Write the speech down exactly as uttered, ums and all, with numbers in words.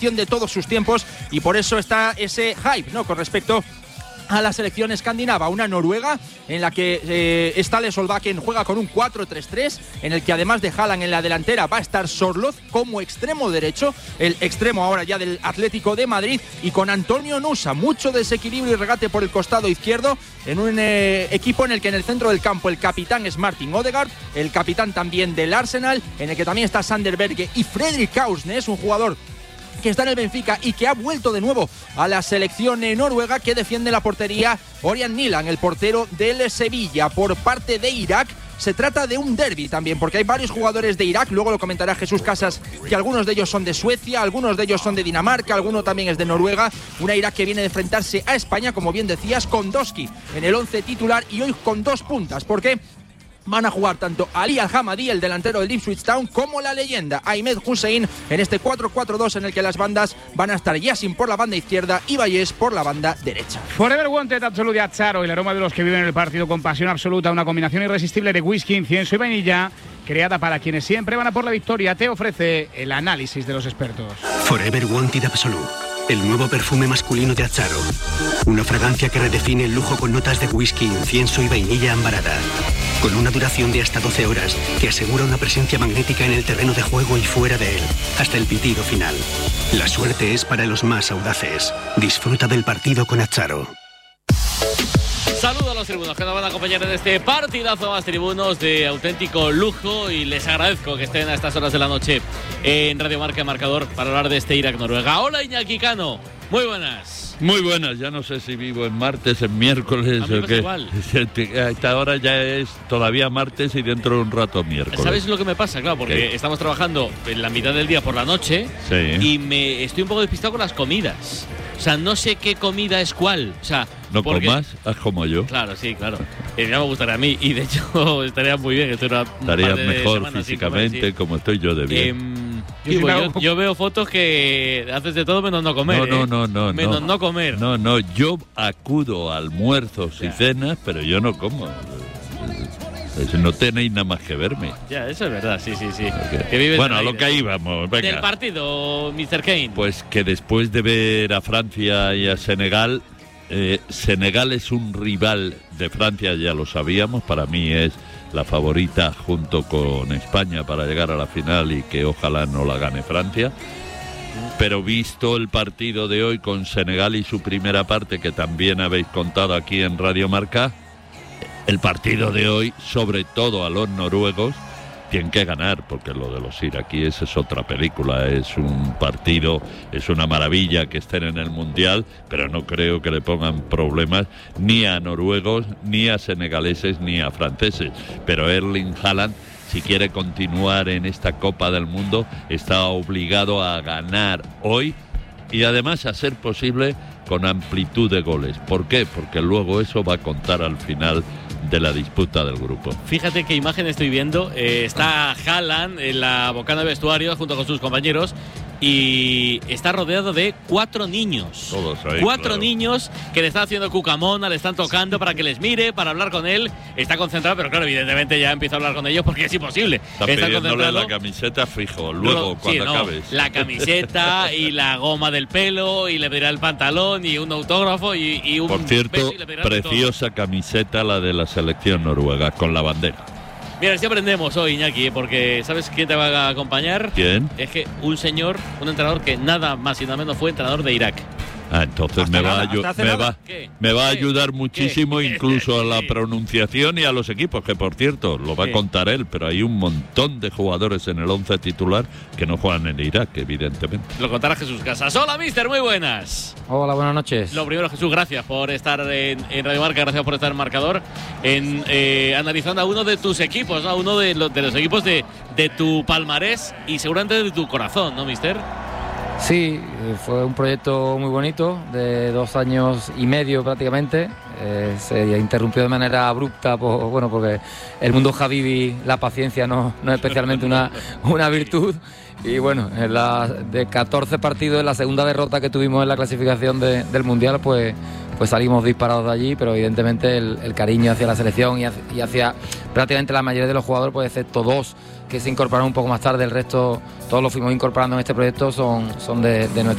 selección de todos sus tiempos y por eso está ese hype, ¿no?, con respecto a la selección escandinava, una Noruega en la que eh, Ståle Solbakken juega con un cuatro tres tres, en el que además de Haaland en la delantera va a estar Sorloth como extremo derecho, el extremo ahora ya del Atlético de Madrid, y con Antonio Nusa, mucho desequilibrio y regate por el costado izquierdo, en un eh, equipo en el que en el centro del campo el capitán es Martin Odegaard, el capitán también del Arsenal, en el que también está Sander Berge y Fredrik Kausnes, un jugador que está en el Benfica y que ha vuelto de nuevo a la selección noruega, que defiende la portería Ørjan Nyland, el portero del Sevilla. Por parte de Irak se trata de un derbi también, porque hay varios jugadores de Irak, luego lo comentará Jesús Casas, que algunos de ellos son de Suecia, algunos de ellos son de Dinamarca, alguno también es de Noruega. Una Irak que viene de enfrentarse a España, como bien decías, con Doski en el once titular y hoy con dos puntas, porque van a jugar tanto Ali Al-Hamadi, el delantero del Ipswich Town, como la leyenda Ahmed Hussein en este cuatro cuatro dos en el que las bandas van a estar Yassin por la banda izquierda y Vallés por la banda derecha. Forever Wanted Absolut de Azzaro, el aroma de los que viven el partido con pasión absoluta, una combinación irresistible de whisky, incienso y vainilla, creada para quienes siempre van a por la victoria, te ofrece el análisis de los expertos. Forever Wanted Absolut, el nuevo perfume masculino de Azzaro. Una fragancia que redefine el lujo con notas de whisky, incienso y vainilla ambarada. Con una duración de hasta doce horas que asegura una presencia magnética en el terreno de juego y fuera de él, hasta el pitido final. La suerte es para los más audaces. Disfruta del partido con Azzaro. Saludos a los tribunos que nos van a acompañar en este partidazo más tribunos de auténtico lujo, y les agradezco que estén a estas horas de la noche en Radio Marca Marcador para hablar de este Irak-Noruega. Hola, Iñaki Cano, muy buenas. Muy buenas, ya no sé si vivo en martes, en miércoles o qué. Igual. A esta hora ya es todavía martes y dentro de un rato miércoles. ¿Sabes lo que me pasa? Claro, porque ¿qué? Estamos trabajando en la mitad del día por la noche, sí, y me estoy un poco despistado con las comidas. O sea, no sé qué comida es cuál. O sea, no porque... comas, haz como yo. Claro, sí, claro. Eh, ya me gustaría a mí, y de hecho estaría muy bien. Estarías mejor físicamente, comer, sí, como estoy yo de bien. Eh, yo, sí, yo, yo veo fotos que haces de todo menos no comer. No, no, ¿eh? no, no. Menos no, no comer. No, no, yo acudo a almuerzos ya. y cenas, pero yo no como. No tenéis nada más que verme. Ya, eso es verdad, sí, sí, sí. Okay. Que bueno, a lo que íbamos, venga. Del partido, mister Kane. Pues que después de ver a Francia y a Senegal, eh, Senegal es un rival de Francia, ya lo sabíamos, para mí es la favorita junto con España para llegar a la final y que ojalá no la gane Francia. Pero visto el partido de hoy con Senegal y su primera parte, que también habéis contado aquí en Radio Marca, el partido de hoy, sobre todo a los noruegos, tienen que ganar, porque lo de los iraquíes es otra película. Es un partido, es una maravilla que estén en el Mundial, pero no creo que le pongan problemas ni a noruegos, ni a senegaleses, ni a franceses. Pero Erling Haaland, si quiere continuar en esta Copa del Mundo, está obligado a ganar hoy y además, a ser posible, con amplitud de goles. ¿Por qué? Porque luego eso va a contar al final de la disputa del grupo. Fíjate qué imagen estoy viendo. Eh, está Haaland en la bocana de vestuario junto con sus compañeros y está rodeado de cuatro niños. Todos ahí, Cuatro claro. niños que le están haciendo cucamona, le están tocando para que les mire, para hablar con él. Está concentrado, pero claro, evidentemente ya empieza a hablar con ellos porque es imposible. Está pidiéndole la camiseta fijo, luego, sí, cuando no, acabes. La camiseta y la goma del pelo, y le pedirá el pantalón y un autógrafo y, y un... Por cierto, preciosa camiseta la de la selección noruega, con la bandera. Mira, si aprendemos hoy, Iñaki, porque ¿sabes quién te va a acompañar? ¿Quién? Es que un señor, un entrenador que nada más y nada menos fue entrenador de Irak. Ah, entonces me va, ayu- me, va, me va a ayudar muchísimo, ¿Qué? incluso a la pronunciación y a los equipos, que por cierto, lo va a contar él, pero hay un montón de jugadores en el once titular que no juegan en Irak, evidentemente. Lo contará Jesús Casas. Hola, mister, muy buenas. Hola, buenas noches. Lo primero, Jesús, gracias por estar en, en Radio Marca, gracias por estar en Marcador, en, eh, analizando a uno de tus equipos, ¿no? A uno de, lo, de los equipos de, de tu palmarés y seguramente de tu corazón, ¿no, mister? Sí, fue un proyecto muy bonito, de dos años y medio prácticamente. Eh, se interrumpió de manera abrupta, por, bueno, porque el mundo Habibi, la paciencia no, no es especialmente una, una virtud. Y bueno, en la, de catorce partidos, en la segunda derrota que tuvimos en la clasificación de, del Mundial, pues, pues salimos disparados de allí, pero evidentemente el, el cariño hacia la selección y hacia, y hacia prácticamente la mayoría de los jugadores, pues excepto dos que se incorporaron un poco más tarde, el resto, todos los fuimos incorporando en este proyecto, son, son de, de nuestra